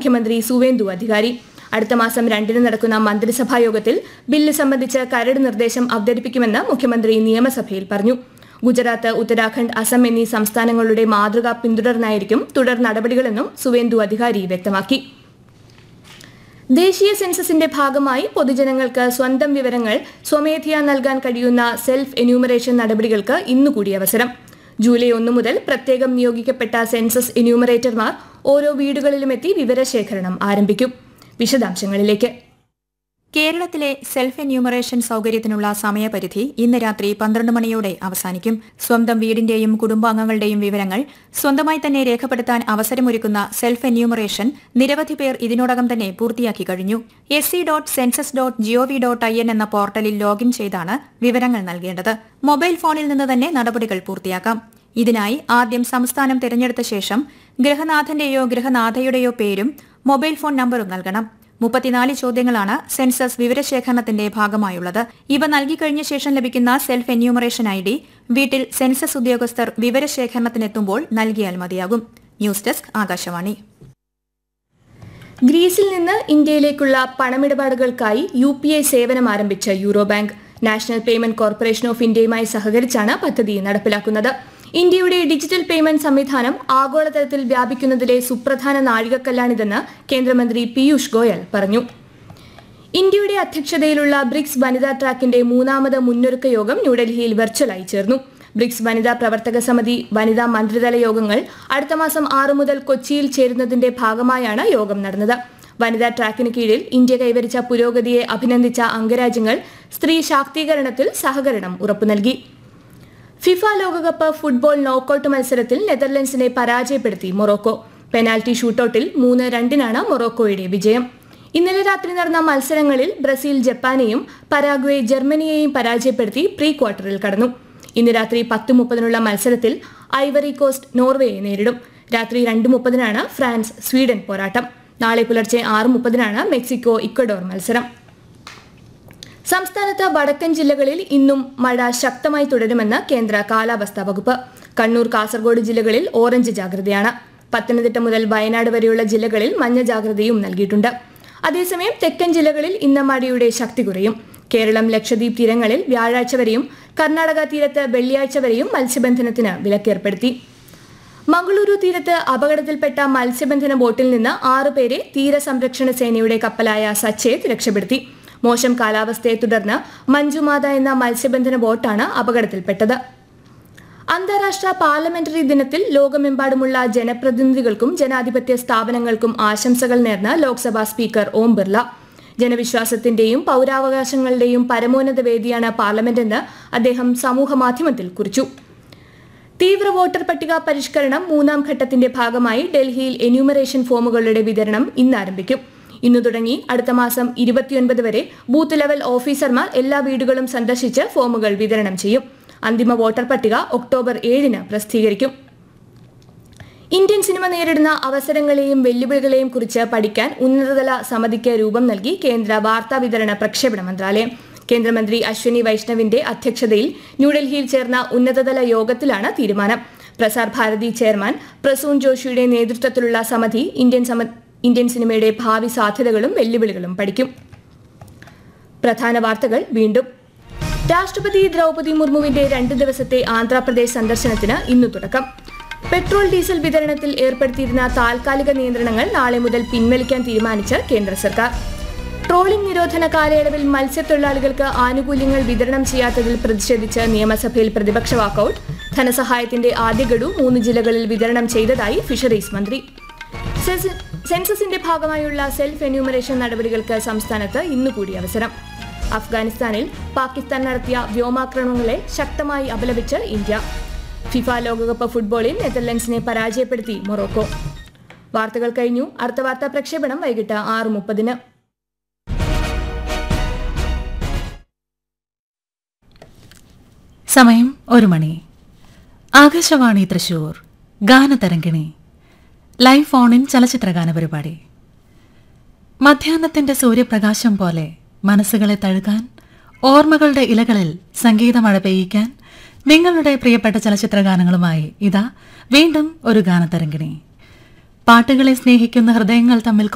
മുഖ്യമന്ത്രി സുവേന്ദു അധികാരി. അടുത്ത മാസം 2 നടക്കുന്ന മന്ത്രിസഭാ യോഗത്തിൽ ബില്ല് സംബന്ധിച്ച് കരട് നിർദ്ദേശം അവതരിപ്പിക്കുമെന്ന് മുഖ്യമന്ത്രി നിയമസഭയിൽ പറഞ്ഞു. ഗുജറാത്ത്, ഉത്തരാഖണ്ഡ്, അസം എന്നീ സംസ്ഥാനങ്ങളുടെ മാതൃക പിന്തുടർന്നായിരിക്കും തുടർ നടപടികളെന്നും സുവേന്ദു അധികാരി വ്യക്തമാക്കി. ദേശീയ സെൻസസിന്റെ ഭാഗമായി പൊതുജനങ്ങൾക്ക് സ്വന്തം വിവരങ്ങൾ സ്വമേധയാ നൽകാൻ കഴിയുന്ന സെൽഫ് എന്യൂമറേഷൻ നടപടികൾക്ക് ഇന്നുകൂടി അവസരം. ജൂലൈ 1 മുതൽ പ്രത്യേകം നിയോഗിക്കപ്പെട്ട സെൻസസ് എന്യൂമറേറ്റർമാർ ഓരോ വീടുകളിലുമെത്തി വിവരശേഖരണം ആരംഭിക്കും. വിശദാംശങ്ങളിലേക്ക്. കേരളത്തിലെ സെൽഫ് എന്യൂമറേഷൻ സൌകര്യത്തിനുള്ള സമയപരിധി ഇന്ന് രാത്രി 12 മണിയോടെ അവസാനിക്കും. സ്വന്തം വീടിന്റെയും കുടുംബാംഗങ്ങളുടെയും വിവരങ്ങൾ സ്വന്തമായി തന്നെ രേഖപ്പെടുത്താൻ അവസരമൊരുക്കുന്ന സെൽഫ് എന്യൂമറേഷൻ നിരവധി പേർ ഇതിനോടകം തന്നെ പൂർത്തിയാക്കി കഴിഞ്ഞു. sc.census.gov.in എന്ന പോർട്ടലിൽ ലോഗിൻ ചെയ്താണ് വിവരങ്ങൾ നൽകേണ്ടത്. മൊബൈൽ ഫോണിൽ നിന്ന് തന്നെ നടപടികൾ പൂർത്തിയാക്കാം. ഇതിനായി ആദ്യം സംസ്ഥാനം തിരഞ്ഞെടുത്ത ശേഷം ഗൃഹനാഥന്റെയോ ഗൃഹനാഥയുടെയോ പേരും മൊബൈൽ ഫോൺ നമ്പറും നൽകണം. 34 ചോദ്യങ്ങളാണ് സെൻസസ് വിവരശേഖരണത്തിന്റെ ഭാഗമായുള്ളത്. ഇവ നൽകിക്കഴിഞ്ഞ ശേഷം ലഭിക്കുന്ന സെൽഫ് എന്യൂമറേഷൻ ID വീട്ടിൽ സെൻസസ് ഉദ്യോഗസ്ഥർ വിവരശേഖരണത്തിനെത്തുമ്പോൾ നൽകിയാൽ മതിയാകും. News desk, Akashvani. ഗ്രീസിൽ നിന്ന് ഇന്ത്യയിലേക്കുള്ള പണമിടപാടുകൾക്കായി UPI സേവനം ആരംഭിച്ച euro bank national payment corporation of ഇന്ത്യയുമായി സഹകരിച്ചാണ് പദ്ധതി നടപ്പിലാക്കുന്നത്. ഇന്ത്യയുടെ ഡിജിറ്റൽ പേയ്മെന്റ് സംവിധാനം ആഗോളതലത്തിൽ വ്യാപിക്കുന്നതിലെ സുപ്രധാന നാഴികക്കല്ലാണിതെന്ന് കേന്ദ്രമന്ത്രി പീയൂഷ് ഗോയൽ പറഞ്ഞു. ഇന്ത്യയുടെ അധ്യക്ഷതയിലുള്ള ബ്രിക്സ് വനിതാ ട്രാക്കിന്റെ 3ാമത് മുന്നൊരുക്ക യോഗം ന്യൂഡൽഹിയിൽ വെർച്വലായി ചേർന്നു. ബ്രിക്സ് വനിതാ പ്രവർത്തക സമിതി വനിതാ മന്ത്രിതല യോഗങ്ങൾ അടുത്ത മാസം 6 മുതൽ കൊച്ചിയിൽ ചേരുന്നതിന്റെ ഭാഗമായാണ് യോഗം നടന്നത്. വനിതാ ട്രാക്കിന് കീഴിൽ ഇന്ത്യ കൈവരിച്ച പുരോഗതിയെ അഭിനന്ദിച്ച അംഗരാജ്യങ്ങൾ സ്ത്രീ ശാക്തീകരണത്തിൽ സഹകരണം ഉറപ്പു നൽകി. ഫിഫ ലോകകപ്പ് ഫുട്ബോൾ നോക്കൌട്ട് മത്സരത്തിൽ നെതർലൻഡ്സിനെ പരാജയപ്പെടുത്തി മൊറോക്കോ. പെനാൽറ്റി ഷൂട്ടൌട്ടിൽ 3-2 മൊറോക്കോയുടെ വിജയം. ഇന്നലെ രാത്രി നടന്ന മത്സരങ്ങളിൽ ബ്രസീൽ ജപ്പാനെയും പരാഗ്വേ ജർമ്മനിയെയും പരാജയപ്പെടുത്തി പ്രീ ക്വാർട്ടറിൽ കടന്നു. ഇന്ന് രാത്രി 10:30 മത്സരത്തിൽ ഐവറി കോസ്റ്റ് നോർവേയെ നേരിടും. രാത്രി 2:30 ഫ്രാൻസ് സ്വീഡൻ പോരാട്ടം. നാളെ പുലർച്ചെ 6:30 മെക്സിക്കോ ഇക്വഡോർ മത്സരം. സംസ്ഥാനത്ത് വടക്കൻ ജില്ലകളിൽ ഇന്നും മഴ ശക്തമായി തുടരുമെന്ന് കേന്ദ്ര കാലാവസ്ഥാ വകുപ്പ്. കണ്ണൂർ, കാസർഗോഡ് ജില്ലകളിൽ ഓറഞ്ച് ജാഗ്രതയാണ്. പത്തനംതിട്ട മുതൽ വയനാട് വരെയുള്ള ജില്ലകളിൽ മഞ്ഞ ജാഗ്രതയും നൽകിയിട്ടുണ്ട്. അതേസമയം തെക്കൻ ജില്ലകളിൽ ഇന്ന് മഴയുടെ ശക്തി കുറയും. കേരളം, ലക്ഷദ്വീപ് തീരങ്ങളിൽ വ്യാഴാഴ്ച വരെയും കർണാടക തീരത്ത് വെള്ളിയാഴ്ച വരെയും മത്സ്യബന്ധനത്തിന് വിലക്കേർപ്പെടുത്തി. മംഗളൂരു തീരത്ത് അപകടത്തിൽപ്പെട്ട മത്സ്യബന്ധന ബോട്ടിൽ നിന്ന് 6 പേരെ തീരസംരക്ഷണ സേനയുടെ കപ്പലായ സച്ചേത് രക്ഷപ്പെടുത്തി. മോശം കാലാവസ്ഥയെ തുടർന്ന് മഞ്ജുമാത എന്ന മത്സ്യബന്ധന ബോട്ടാണ് അപകടത്തിൽപ്പെട്ടത്. അന്താരാഷ്ട്ര പാർലമെന്ററി ദിനത്തിൽ ലോകമെമ്പാടുമുള്ള ജനപ്രതിനിധികൾക്കും ജനാധിപത്യ സ്ഥാപനങ്ങൾക്കും ആശംസകൾ നേർന്ന് ലോക്സഭാ സ്പീക്കർ ഓം ബിർള. ജനവിശ്വാസത്തിന്റെയും പൗരാവകാശങ്ങളുടെയും പരമോന്നത വേദിയാണ് പാർലമെന്റെന്ന് അദ്ദേഹം സമൂഹമാധ്യമത്തിൽ കുറിച്ചു. തീവ്ര വോട്ടർ പട്ടിക പരിഷ്കരണം 3ാം ഘട്ടത്തിന്റെ ഭാഗമായി ഡൽഹിയിൽ എന്യൂമറേഷൻ ഫോമുകളുടെ വിതരണം ഇന്ന് ആരംഭിക്കും. ഇന്നു തുടങ്ങി അടുത്ത മാസം 29 വരെ ബൂത്ത് ലെവൽ ഓഫീസർമാർ എല്ലാ വീടുകളും സന്ദർശിച്ച് ഫോമുകൾ വിതരണം ചെയ്യും. അന്തിമ വോട്ടർ പട്ടിക ഒക്ടോബർ 7 പ്രസിദ്ധീകരിക്കും. ഇന്ത്യൻ സിനിമ നേരിടുന്ന അവസരങ്ങളെയും വെല്ലുവിളികളെയും കുറിച്ച് പഠിക്കാൻ ഉന്നതതല സമിതിക്ക് രൂപം നൽകി കേന്ദ്ര വാർത്താ വിതരണ പ്രക്ഷേപണ മന്ത്രാലയം. കേന്ദ്രമന്ത്രി അശ്വനി വൈഷ്ണവിന്റെ അധ്യക്ഷതയിൽ ന്യൂഡൽഹിയിൽ ചേർന്ന ഉന്നതതല യോഗത്തിലാണ് തീരുമാനം. പ്രസാർ ഭാരതി ചെയർമാൻ പ്രസൂൺ ജോഷിയുടെ നേതൃത്വത്തിലുള്ള സമിതി ഇന്ത്യൻ സിനിമയുടെ ഭാവി സാധ്യതകളും വെല്ലുവിളികളും പഠിക്കും. പ്രധാന വാർത്തകൾ വീണ്ടും. രാഷ്ട്രപതി ദ്രൗപദി മുർമുവിന്റെ 2 ദിവസത്തെ ആന്ധ്രാപ്രദേശ് സന്ദർശനത്തിന് ഇന്നു തുടക്കം. പെട്രോൾ, ഡീസൽ വിതരണത്തിൽ ഏർപ്പെടുത്തിയിരുന്ന താൽക്കാലിക നിയന്ത്രണങ്ങൾ നാളെ മുതൽ പിൻവലിക്കാൻ തീരുമാനിച്ച് കേന്ദ്ര സർക്കാർ. ട്രോളിംഗ് നിരോധന കാലയളവിൽ മത്സ്യത്തൊഴിലാളികൾക്ക് ആനുകൂല്യങ്ങൾ വിതരണം ചെയ്യാത്തതിൽ പ്രതിഷേധിച്ച് നിയമസഭയിൽ പ്രതിപക്ഷ വാക്കൌട്ട്. ധനസഹായത്തിന്റെ ആദ്യ ഗഡു 3 ജില്ലകളിൽ വിതരണം ചെയ്തതായി ഫിഷറീസ് മന്ത്രി. സെൻസസിന്റെ ഭാഗമായുള്ള സെൽഫ് എന്യൂമറേഷൻ നടപടികൾക്ക് സംസ്ഥാനത്ത് ഇന്നുകൂടി അവസരം. അഫ്ഗാനിസ്ഥാനിൽ പാകിസ്ഥാൻ നടത്തിയ വ്യോമാക്രമണങ്ങളെ ശക്തമായി അപലപിച്ച് ഇന്ത്യ. ഫിഫ ലോകകപ്പ് ഫുട്ബോളിൽ നെതർലൻഡ്സിനെ പരാജയപ്പെടുത്തി മൊറോക്കോ. വാർത്തകൾ കഴിഞ്ഞു. അടുത്ത വാർത്താ പ്രക്ഷേപണം വൈകിട്ട് 6:30. സമയം 1 മണി. ആകാശവാണി തൃശൂർ ഗാനതരംഗിണി ലൈവ് ഫോണിൻ ചലച്ചിത്രഗാന പരിപാടി. മധ്യാഹ്നത്തിന്റെ സൂര്യപ്രകാശം പോലെ മനസ്സുകളെ തഴുകാൻ, ഓർമ്മകളുടെ ഇലകളിൽ സംഗീതമഴ പെയ്യിക്കാൻ നിങ്ങളുടെ പ്രിയപ്പെട്ട ചലച്ചിത്രഗാനങ്ങളുമായി ഇതാ വീണ്ടും ഒരു ഗാനതരംഗിണി. പാട്ടുകളെ സ്നേഹിക്കുന്ന ഹൃദയങ്ങൾ തമ്മിൽ